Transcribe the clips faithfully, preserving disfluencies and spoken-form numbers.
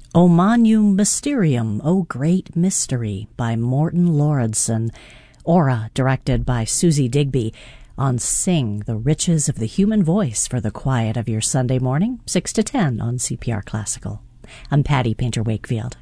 O Magnum Mysterium, O Great Mystery by Morton Lauridsen. Aura, directed by Susie Digby. On Sing, the Riches of the Human Voice for the Quiet of Your Sunday Morning, six to ten on C P R Classical. I'm Patty Painter Wakefield.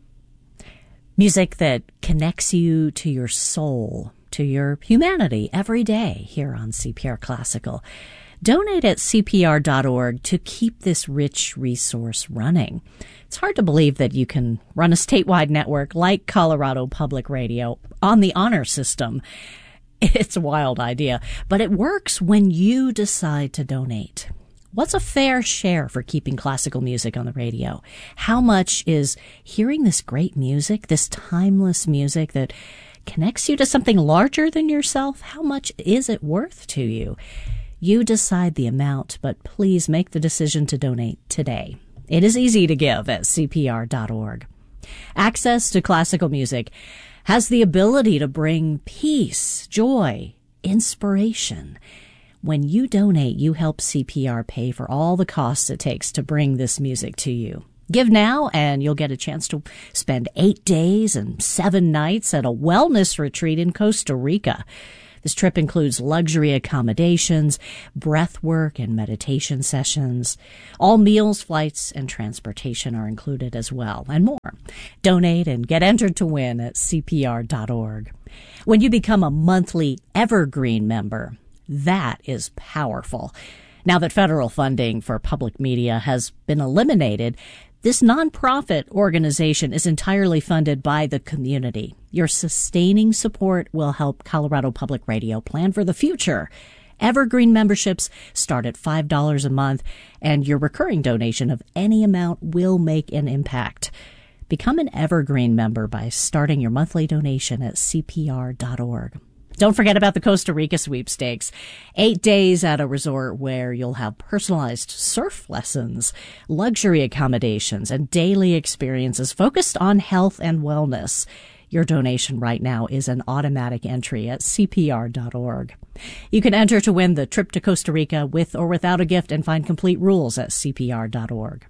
Music that connects you to your soul, to your humanity every day here on C P R Classical. Donate at C P R dot org to keep this rich resource running. It's hard to believe that you can run a statewide network like Colorado Public Radio on the honor system. It's a wild idea, but it works when you decide to donate. What's a fair share for keeping classical music on the radio? How much is hearing this great music, this timeless music that connects you to something larger than yourself? How much is it worth to you? You decide the amount, but please make the decision to donate today. It is easy to give at C P R dot org. Access to classical music has the ability to bring peace, joy, inspiration. When you donate, you help C P R pay for all the costs it takes to bring this music to you. Give now, and you'll get a chance to spend eight days and seven nights at a wellness retreat in Costa Rica. This trip includes luxury accommodations, breath work, and meditation sessions. All meals, flights, and transportation are included as well, and more. Donate and get entered to win at C P R dot org. When you become a monthly Evergreen member, that is powerful. Now that federal funding for public media has been eliminated, this nonprofit organization is entirely funded by the community. Your sustaining support will help Colorado Public Radio plan for the future. Evergreen memberships start at five dollars a month, and your recurring donation of any amount will make an impact. Become an Evergreen member by starting your monthly donation at C P R dot org. Don't forget about the Costa Rica sweepstakes. Eight days at a resort where you'll have personalized surf lessons, luxury accommodations, and daily experiences focused on health and wellness. Your donation right now is an automatic entry at C P R dot org. You can enter to win the trip to Costa Rica with or without a gift and find complete rules at C P R dot org.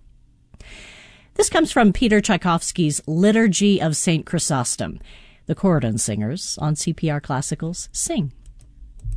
This comes from Peter Tchaikovsky's Liturgy of Saint Chrysostom. The Corydon Singers on C P R Classical's Sing.